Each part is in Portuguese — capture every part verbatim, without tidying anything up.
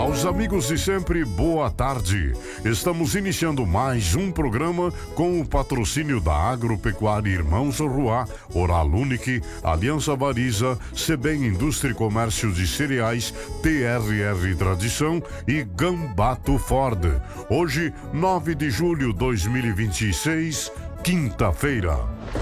Aos amigos de sempre, boa tarde. Estamos iniciando mais um programa com o patrocínio da Agropecuária Irmãos Roá, Oral Unique, Aliança Variza, Sebem Indústria e Comércio de Cereais, T R R Tradição e Gambato Ford. Hoje, nove de julho de dois mil e vinte e seis, quinta-feira.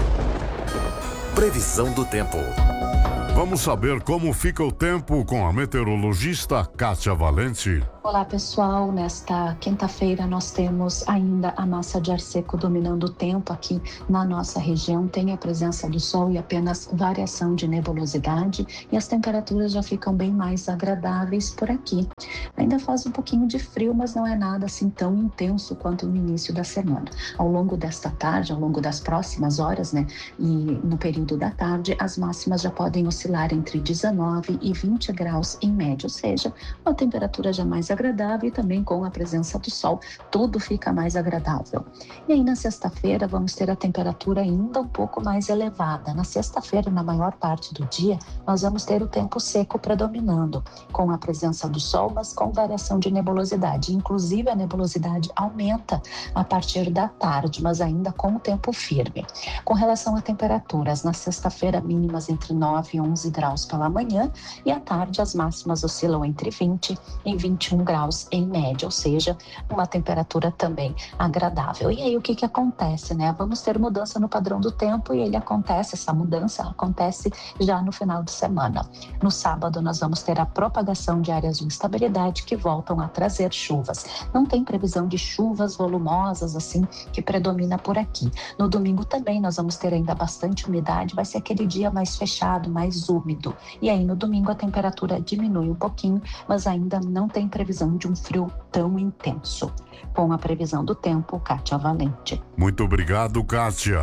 Previsão do tempo. Vamos saber como fica o tempo com a meteorologista Kátia Valente. Olá pessoal, nesta quinta-feira nós temos ainda a massa de ar seco dominando o tempo aqui na nossa região, tem a presença do sol e apenas variação de nebulosidade e as temperaturas já ficam bem mais agradáveis por aqui. Ainda faz um pouquinho de frio, mas não é nada assim tão intenso quanto no início da semana. Ao longo desta tarde, ao longo das próximas horas, né, e no período da tarde, as máximas já podem oscilar entre dezenove e vinte graus em média, ou seja, uma temperatura já mais agradável e também com a presença do sol, tudo fica mais agradável. E aí na sexta-feira vamos ter a temperatura ainda um pouco mais elevada. Na sexta-feira, na maior parte do dia, nós vamos ter o tempo seco predominando, com a presença do sol, mas com variação de nebulosidade. Inclusive a nebulosidade aumenta a partir da tarde, mas ainda com o tempo firme. Com relação a temperaturas, na sexta-feira mínimas entre nove e onze graus pela manhã e à tarde as máximas oscilam entre vinte e vinte e um graus em média, ou seja, uma temperatura também agradável. E aí o que que acontece, né? Vamos ter mudança no padrão do tempo e ele acontece, essa mudança acontece já no final de semana. No sábado nós vamos ter a propagação de áreas de instabilidade que voltam a trazer chuvas. Não tem previsão de chuvas volumosas assim que predomina por aqui. No domingo também nós vamos ter ainda bastante umidade, vai ser aquele dia mais fechado, mais úmido. E aí no domingo a temperatura diminui um pouquinho, mas ainda não tem previsão de um frio tão intenso. Com a previsão do tempo, Kátia Valente. Muito obrigado, Kátia.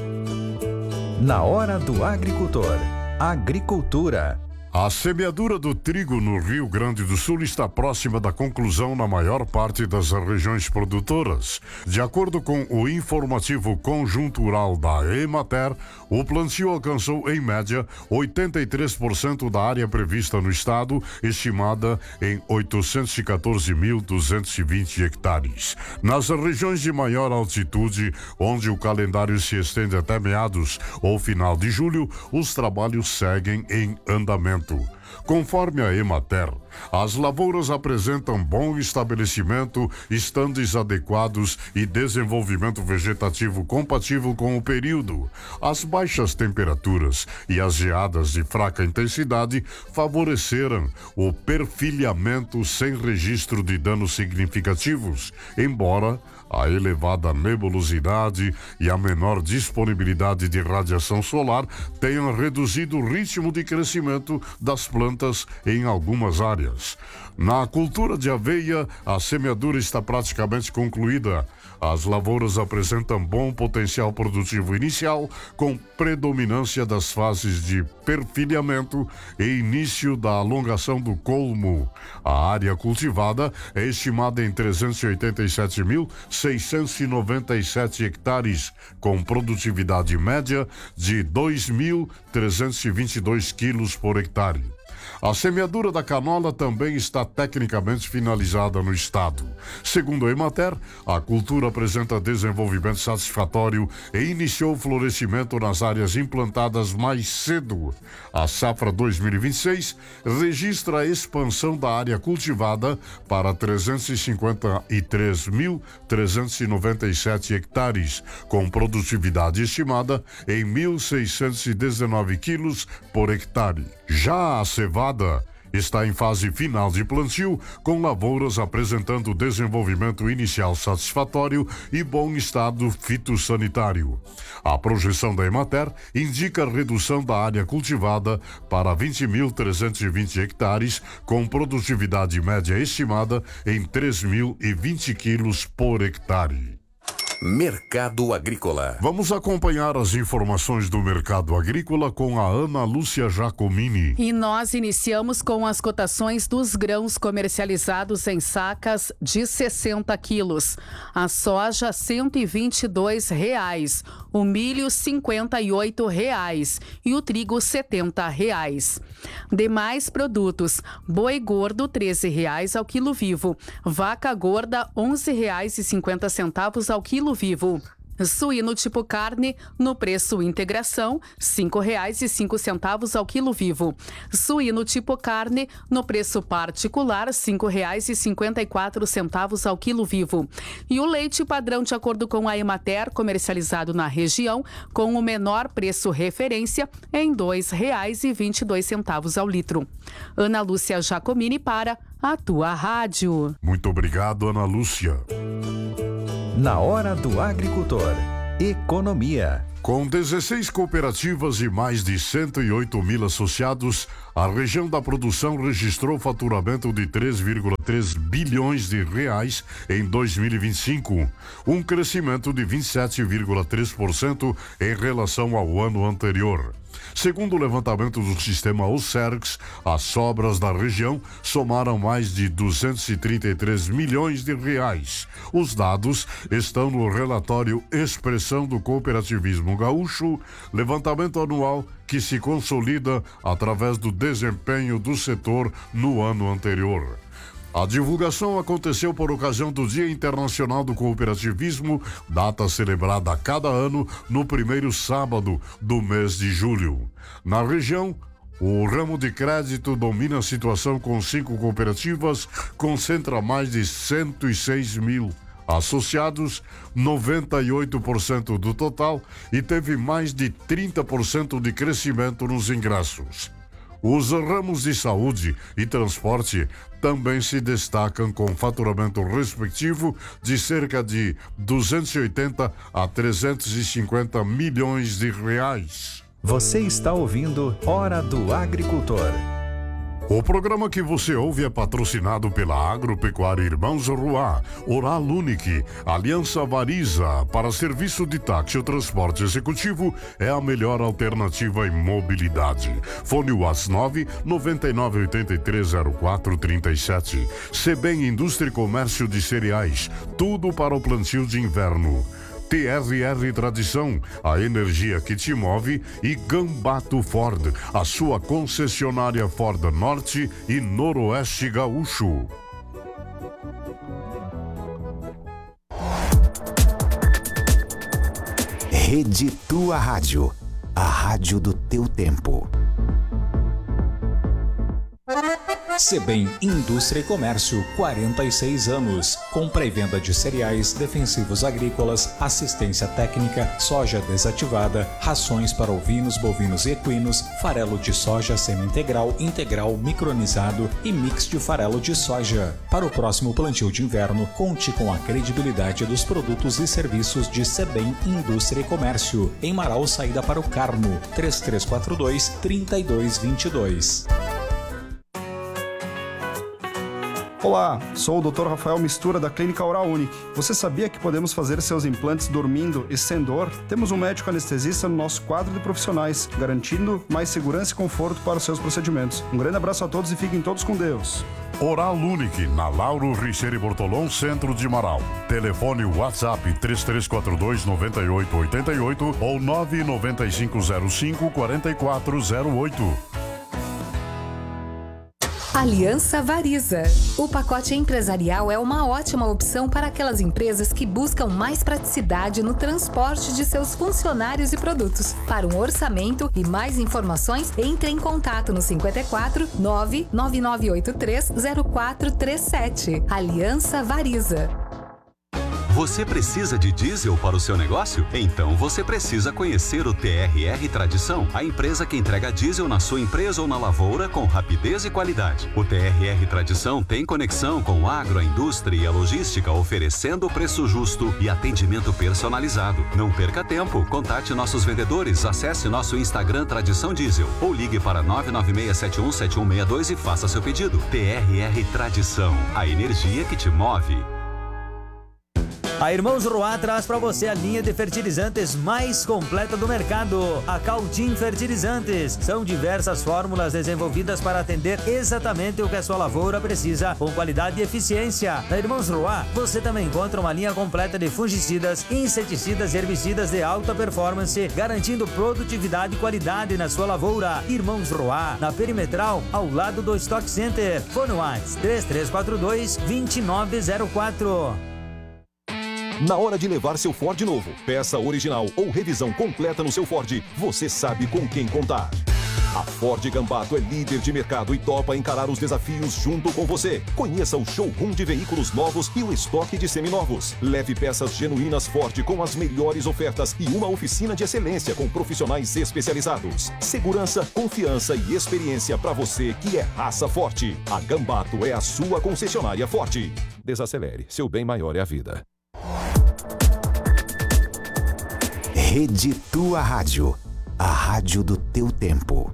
Na hora do agricultor. Agricultura. A semeadura do trigo no Rio Grande do Sul está próxima da conclusão na maior parte das regiões produtoras. De acordo com o informativo conjuntural da Emater, o plantio alcançou, em média, oitenta e três por cento da área prevista no estado, estimada em oitocentos e quatorze mil duzentos e vinte hectares. Nas regiões de maior altitude, onde o calendário se estende até meados ou final de julho, os trabalhos seguem em andamento. Conforme a Emater, as lavouras apresentam bom estabelecimento, estandes adequados e desenvolvimento vegetativo compatível com o período. As baixas temperaturas e as geadas de fraca intensidade favoreceram o perfilhamento sem registro de danos significativos, embora a elevada nebulosidade e a menor disponibilidade de radiação solar tenham reduzido o ritmo de crescimento das plantas em algumas áreas. Na cultura de aveia, a semeadura está praticamente concluída. As lavouras apresentam bom potencial produtivo inicial, com predominância das fases de perfilhamento e início da alongação do colmo. A área cultivada é estimada em trezentos e oitenta e sete mil seiscentos e noventa e sete hectares, com produtividade média de dois mil trezentos e vinte e dois quilos por hectare. A semeadura da canola também está tecnicamente finalizada no estado. Segundo a Emater, a cultura apresenta desenvolvimento satisfatório e iniciou o florescimento nas áreas implantadas mais cedo. A safra dois mil e vinte e seis registra a expansão da área cultivada para trezentos e cinquenta e três mil trezentos e noventa e sete hectares, com produtividade estimada em mil seiscentos e dezenove quilos por hectare. Já a cevada está em fase final de plantio, com lavouras apresentando desenvolvimento inicial satisfatório e bom estado fitossanitário. A projeção da Emater indica a redução da área cultivada para vinte mil trezentos e vinte hectares, com produtividade média estimada em três mil e vinte quilos por hectare. Mercado Agrícola. Vamos acompanhar as informações do mercado agrícola com a Ana Lúcia Giacomini. E nós iniciamos com as cotações dos grãos comercializados em sacas de sessenta quilos. A soja, cento e vinte e dois reais. O milho, cinquenta e oito reais. E o trigo, setenta reais. Demais produtos: boi gordo, treze reais ao quilo vivo. Vaca gorda, onze reais e cinquenta centavos ao quilo vivo. Suíno tipo carne, no preço integração, cinco reais e cinco centavos ao quilo vivo. Suíno tipo carne, no preço particular, cinco reais e cinquenta e quatro centavos ao quilo vivo. E o leite padrão, de acordo com a Emater, comercializado na região, com o menor preço referência, em dois reais e vinte e dois centavos ao litro. Ana Lúcia Giacomini para a tua rádio. Muito obrigado, Ana Lúcia. Na hora do agricultor, economia. Com dezesseis cooperativas e mais de cento e oito mil associados, a região da produção registrou faturamento de três vírgula três bilhões de reais em dois mil e vinte e cinco, um crescimento de vinte e sete vírgula três por cento em relação ao ano anterior. Segundo o levantamento do sistema OCERGS, as sobras da região somaram mais de duzentos e trinta e três milhões de reais. Os dados estão no relatório Expressão do Cooperativismo Gaúcho, levantamento anual que se consolida através do desempenho do setor no ano anterior. A divulgação aconteceu por ocasião do Dia Internacional do Cooperativismo, data celebrada a cada ano no primeiro sábado do mês de julho. Na região, o ramo de crédito domina a situação com cinco cooperativas, concentra mais de cento e seis mil associados, noventa e oito por cento do total, e teve mais de trinta por cento de crescimento nos ingressos. Os ramos de saúde e transporte também se destacam com faturamento respectivo de cerca de duzentos e oitenta a trezentos e cinquenta milhões de reais. Você está ouvindo Hora do Agricultor. O programa que você ouve é patrocinado pela Agropecuária Irmãos Ruá, Oral Unique, Aliança Variza. Para serviço de táxi ou transporte executivo, é a melhor alternativa em mobilidade. Fone WhatsApp nove nove nove oito três zero quatro três sete. Sebem Indústria e Comércio de Cereais, tudo para o plantio de inverno. T R R Tradição, a energia que te move, e Gambato Ford, a sua concessionária Ford Norte e Noroeste Gaúcho. Rede Tua Rádio, a rádio do teu tempo. Sebem Indústria e Comércio, quarenta e seis anos. Compra e venda de cereais, defensivos agrícolas, assistência técnica, soja desativada, rações para ovinos, bovinos e equinos, farelo de soja semi-integral, integral, micronizado e mix de farelo de soja. Para o próximo plantio de inverno, conte com a credibilidade dos produtos e serviços de Sebem Indústria e Comércio. Em Marau, saída para o Carmo, três três quatro dois, três dois dois dois. Olá, sou o doutor Rafael Mistura da Clínica Oral Unique. Você sabia que podemos fazer seus implantes dormindo e sem dor? Temos um médico anestesista no nosso quadro de profissionais, garantindo mais segurança e conforto para os seus procedimentos. Um grande abraço a todos e fiquem todos com Deus. Oral Unique, na Lauro Richeiro Bortolom, centro de Marau. Telefone WhatsApp três três quatro dois nove oito oito oito ou nove nove cinco zero cinco quatro quatro zero oito. Aliança Variza. O pacote empresarial é uma ótima opção para aquelas empresas que buscam mais praticidade no transporte de seus funcionários e produtos. Para um orçamento e mais informações, entre em contato no cinco quatro, nove nove nove oito três, zero quatro três sete. Aliança Variza. Você precisa de diesel para o seu negócio? Então você precisa conhecer o T R R Tradição, a empresa que entrega diesel na sua empresa ou na lavoura com rapidez e qualidade. O T R R Tradição tem conexão com a agro, a indústria e a logística, oferecendo preço justo e atendimento personalizado. Não perca tempo, contate nossos vendedores, acesse nosso Instagram Tradição Diesel ou ligue para nove nove seis sete um sete um seis dois e faça seu pedido. T R R Tradição, a energia que te move. A Irmãos Roá traz para você a linha de fertilizantes mais completa do mercado, a Cautim Fertilizantes. São diversas fórmulas desenvolvidas para atender exatamente o que a sua lavoura precisa, com qualidade e eficiência. Na Irmãos Roá, você também encontra uma linha completa de fungicidas, inseticidas e herbicidas de alta performance, garantindo produtividade e qualidade na sua lavoura. Irmãos Roá, na Perimetral, ao lado do Stock Center. Fone WhatsApp três três quatro dois, dois nove zero quatro. Na hora de levar seu Ford novo, peça original ou revisão completa no seu Ford, você sabe com quem contar. A Ford Gambato é líder de mercado e topa encarar os desafios junto com você. Conheça o showroom de veículos novos e o estoque de seminovos. Leve peças genuínas Ford com as melhores ofertas e uma oficina de excelência com profissionais especializados. Segurança, confiança e experiência para você que é raça forte. A Gambato é a sua concessionária Ford. Desacelere, seu bem maior é a vida. Rede Tua Rádio, a rádio do teu tempo.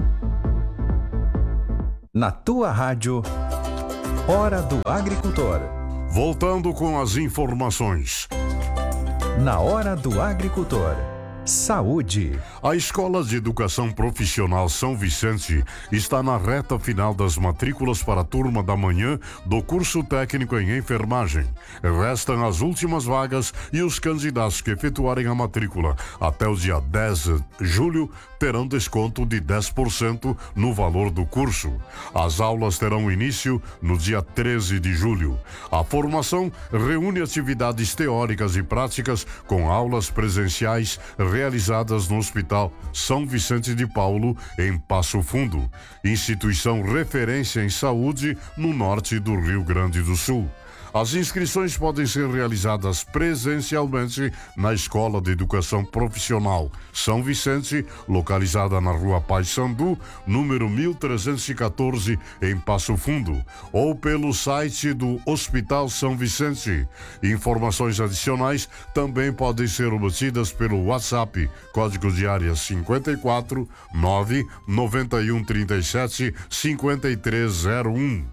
Na Tua Rádio, Hora do Agricultor. Voltando com as informações. Na Hora do Agricultor. Saúde. A Escola de Educação Profissional São Vicente está na reta final das matrículas para a turma da manhã do curso técnico em enfermagem. Restam as últimas vagas e os candidatos que efetuarem a matrícula até o dia dez de julho terão desconto de dez por cento no valor do curso. As aulas terão início no dia treze de julho. A formação reúne atividades teóricas e práticas com aulas presenciais realizadas no Hospital São Vicente de Paulo, em Passo Fundo, instituição referência em saúde no norte do Rio Grande do Sul. As inscrições podem ser realizadas presencialmente na Escola de Educação Profissional São Vicente, localizada na Rua Paissandu, número mil trezentos e quatorze, em Passo Fundo, ou pelo site do Hospital São Vicente. Informações adicionais também podem ser obtidas pelo WhatsApp, código de área cinquenta e quatro, nove nove um três sete, cinco três zero um.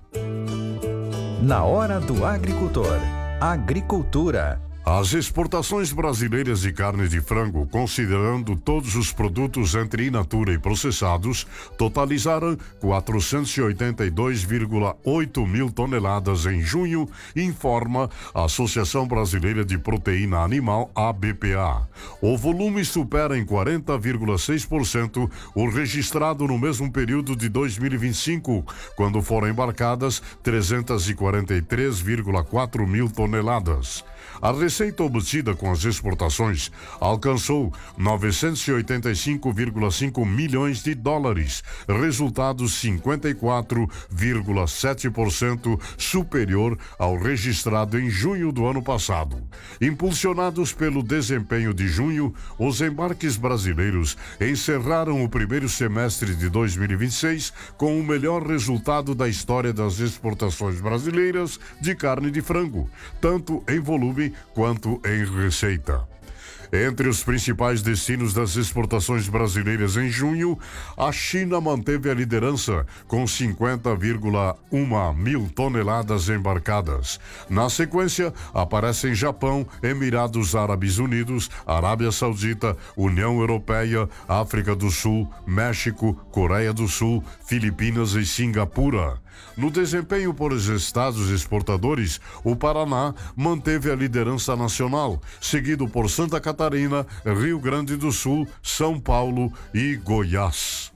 Na Hora do Agricultor. Agricultura. As exportações brasileiras de carne de frango, considerando todos os produtos entre in natura e processados, totalizaram quatrocentos e oitenta e dois vírgula oito mil toneladas em junho, informa a Associação Brasileira de Proteína Animal, A B P A. O volume supera em quarenta vírgula seis por cento o registrado no mesmo período de dois mil e vinte e cinco, quando foram embarcadas trezentos e quarenta e três vírgula quatro mil toneladas. A receita obtida com as exportações alcançou novecentos e oitenta e cinco vírgula cinco milhões de dólares, resultado cinquenta e quatro vírgula sete por cento superior ao registrado em junho do ano passado. Impulsionados pelo desempenho de junho, os embarques brasileiros encerraram o primeiro semestre de dois mil e vinte e seis com o melhor resultado da história das exportações brasileiras de carne de frango, tanto em volume quanto em receita. Entre os principais destinos das exportações brasileiras em junho, a China manteve a liderança com cinquenta vírgula um mil toneladas embarcadas. Na sequência, aparecem Japão, Emirados Árabes Unidos, Arábia Saudita, União Europeia, África do Sul, México, Coreia do Sul, Filipinas e Singapura. No desempenho por os estados exportadores, o Paraná manteve a liderança nacional, seguido por Santa Catarina, Rio Grande do Sul, São Paulo e Goiás.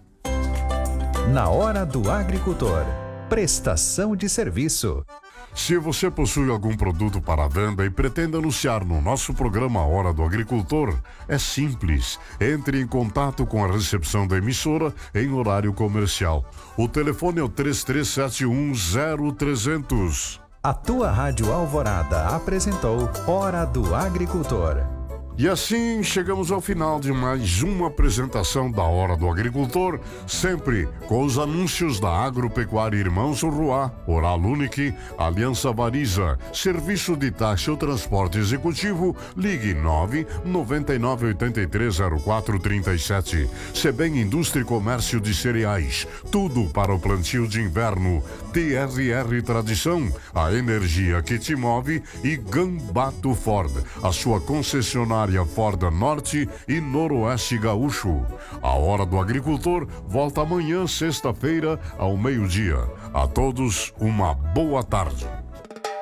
Na Hora do Agricultor. Prestação de serviço. Se você possui algum produto para venda e pretende anunciar no nosso programa Hora do Agricultor, é simples. Entre em contato com a recepção da emissora em horário comercial. O telefone é o três três sete um zero três zero zero. A tua Rádio Alvorada apresentou Hora do Agricultor. E assim chegamos ao final de mais uma apresentação da Hora do Agricultor, sempre com os anúncios da Agropecuária Irmãos Urruá, Oral Unique, Aliança Variza, Serviço de Taxa ou Transporte Executivo, ligue nove nove nove oito três zero quatro três sete. Sebem Indústria e Comércio de Cereais, tudo para o plantio de inverno. T R R Tradição, a energia que te move, e Gambato Ford, a sua concessionária Ford Norte e Noroeste Gaúcho. A Hora do Agricultor volta amanhã, sexta-feira, ao meio-dia. A todos, uma boa tarde.